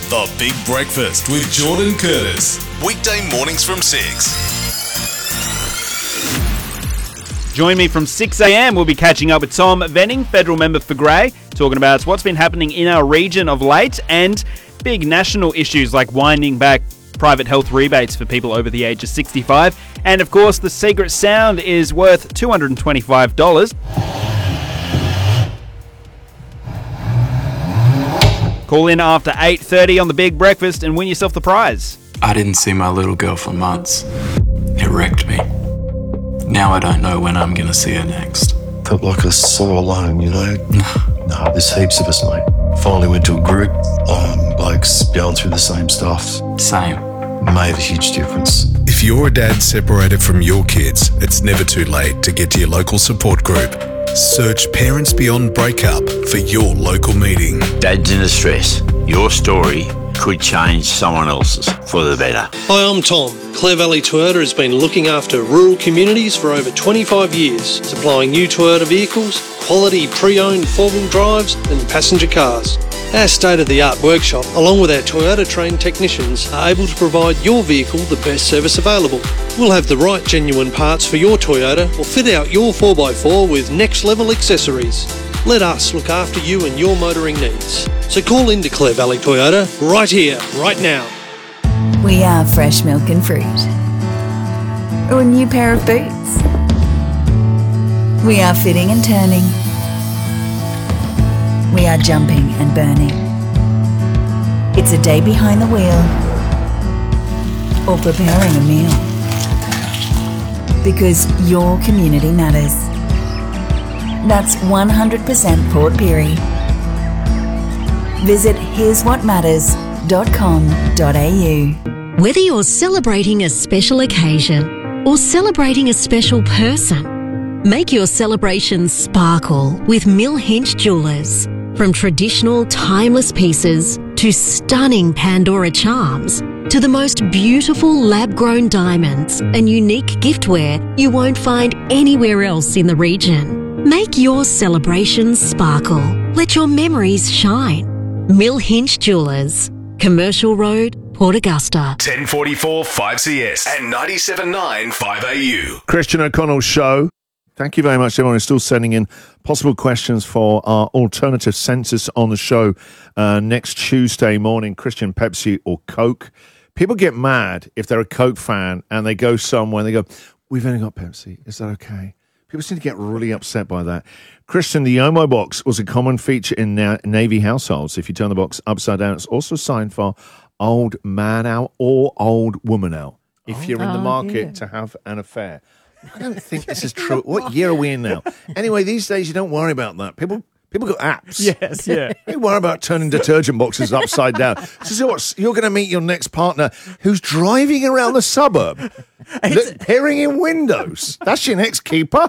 The Big Breakfast with Jordan Curtis. Weekday mornings from 6. Join me from 6 a.m. We'll be catching up with Tom Venning, federal member for Grey, talking about what's been happening in our region of late and big national issues like winding back private health rebates for people over the age of 65. And of course, the secret sound is worth $225. Call in after 8:30 on The Big Breakfast and win yourself the prize. I didn't see my little girl for months. It wrecked me. Now I don't know when I'm going to see her next. Felt like I was so alone, you know? Nah, there's heaps of us, mate. Finally went to a group, blokes going through the same stuff. Same. Made a huge difference. If you're a dad separated from your kids, it's never too late to get to your local support group. Search Parents Beyond Breakup for your local meeting. Dads in distress. Your story could change someone else's for the better. Hi, I'm Tom. Clare Valley Toyota has been looking after rural communities for over 25 years, supplying new Toyota vehicles, quality pre-owned four-wheel drives and passenger cars. Our state-of-the-art workshop, along with our Toyota-trained technicians, are able to provide your vehicle the best service available. We'll have the right genuine parts for your Toyota or fit out your 4x4 with next-level accessories. Let us look after you and your motoring needs. So call into Clare Valley Toyota right here, right now. We are fresh milk and fruit. Or a new pair of boots. We are fitting and turning. We are jumping and burning. It's a day behind the wheel or preparing a meal. Because your community matters. That's 100% Port Pirie. Visit here'swhatmatters.com.au. Whether you're celebrating a special occasion or celebrating a special person, make your celebrations sparkle with Mill Hinch Jewelers. From traditional timeless pieces to stunning Pandora charms to the most beautiful lab-grown diamonds and unique giftware you won't find anywhere else in the region. Make your celebrations sparkle. Let your memories shine. Mill Hinch Jewelers, Commercial Road, Port Augusta. 1044 5CS and 97.9 5AU. Christian O'Connell Show. Thank you very much, everyone who's still sending in possible questions for our alternative census on the show next Tuesday morning. Christian, Pepsi or Coke? People get mad if they're a Coke fan and they go somewhere and they go, we've only got Pepsi. Is that okay? People seem to get really upset by that. Christian, the Omo box was a common feature in Navy households. If you turn the box upside down, it's also a sign for old man out or old woman out. If you're in the market to have an affair. I don't think this is true. What year are we in now? Anyway, these days you don't worry about that. People got apps. Yes, yeah. They worry about turning detergent boxes upside down. So what? You're going to meet your next partner who's driving around the suburb, peering in windows. That's your next keeper.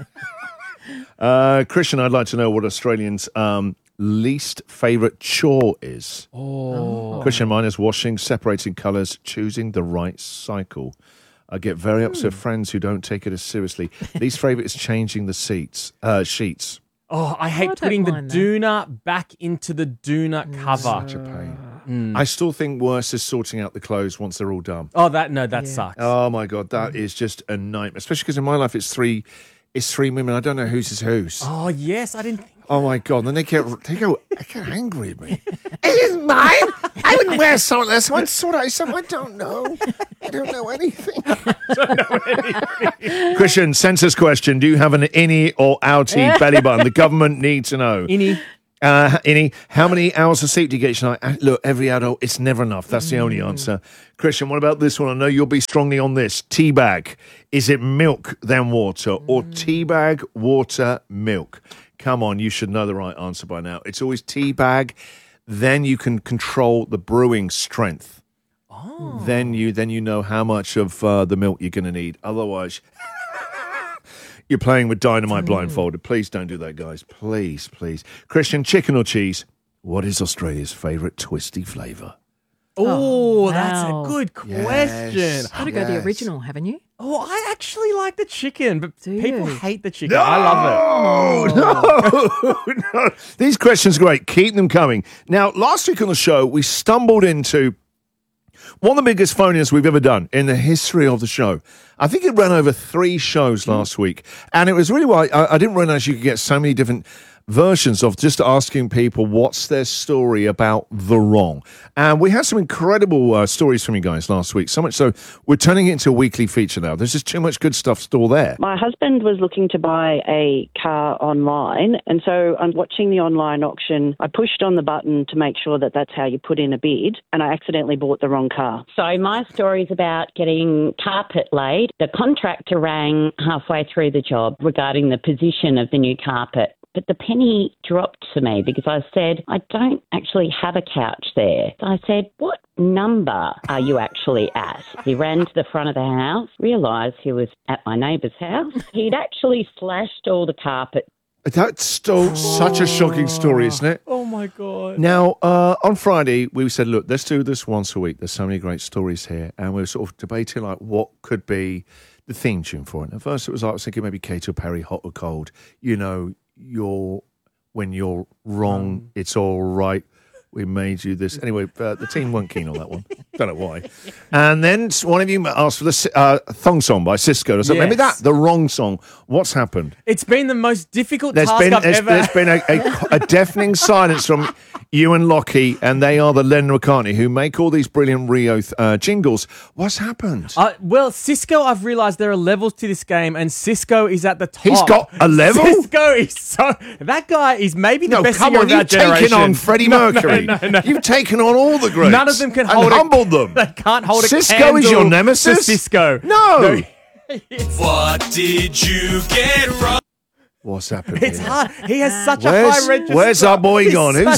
Christian, I'd like to know what Australians' least favourite chore is. Christian, mine is washing, separating colours, choosing the right cycle. I get very upset with friends who don't take it as seriously. Least favourite is changing the sheets. Oh, I hate putting the doona back into the doona cover. Such a pain. I still think worse is sorting out the clothes once they're all done. Oh, that sucks. Oh my God, that is just a nightmare. Especially because in my life it's three women. I don't know whose is whose. Oh yes, I didn't think. Oh my God, then they get angry at me. It isn't mine. I wouldn't wear something like this. I'd sort out something. I don't know. I don't know anything. Christian, census question. Do you have an innie or outie belly button? The government needs to know. Innie. Innie, how many hours of sleep do you get each night? Look, every adult, it's never enough. That's the only answer. Christian, what about this one? I know you'll be strongly on this. Teabag. Is it milk, then water? Or teabag, water, milk? Come on, you should know the right answer by now. It's always teabag. Then you can control the brewing strength. Oh. Then you know how much of the milk you're going to need. Otherwise, you're playing with dynamite blindfolded. Please don't do that, guys. Please, please. Christian, chicken or cheese? What is Australia's favourite twisty flavour? Oh, that's a good question. Got to go the original, haven't you? Oh, I actually like the chicken, but Do people you? hate the chicken. I love it. No. These questions are great. Keep them coming. Now, last week on the show, we stumbled into one of the biggest phone-ins we've ever done in the history of the show. I think it ran over 3 shows last week, and it was really why I didn't realize you could get so many different versions of just asking people what's their story about the wrong. And we had some incredible stories from you guys last week, so much so we're turning it into a weekly feature now. There's just too much good stuff still there. My husband was looking to buy a car online, and so I'm watching the online auction. I pushed on the button to make sure that that's how you put in a bid, and I accidentally bought the wrong car. So my story's about getting carpet laid. The contractor rang halfway through the job regarding the position of the new carpet. But the penny dropped to me because I said, I don't actually have a couch there. I said, what number are you actually at? He ran to the front of the house, realised he was at my neighbour's house. He'd actually slashed all the carpet. That's still such a shocking story, isn't it? Oh, my God. Now, on Friday, we said, look, let's do this once a week. There's so many great stories here. And we were sort of debating, like, what could be the theme tune for it. At first, it was like, I was thinking maybe Katy Perry, Hot or Cold. You know, when you're wrong, it's all right. We made you this. Anyway, the team weren't keen on that one. Don't know why. And then one of you asked for the Thong Song by Cisco. I said, maybe the wrong song. What's happened? It's been the most difficult task I've ever... There's been a deafening silence from you and Lockie, and they are the Lennon McCartney who make all these brilliant Rio jingles. What's happened? Well, Cisco, I've realised there are levels to this game, and Cisco is at the top. He's got a level? Cisco is so... That guy is maybe the best singer of our generation. You've taken on Freddie Mercury. No. You've taken on all the greats. None of them can hold humbled them. They can't hold Cisco a candle. Is your nemesis? To Cisco. No. What did you get wrong? What's happened? It's here? hard. He has such a high register. Where's our boy gone? Who's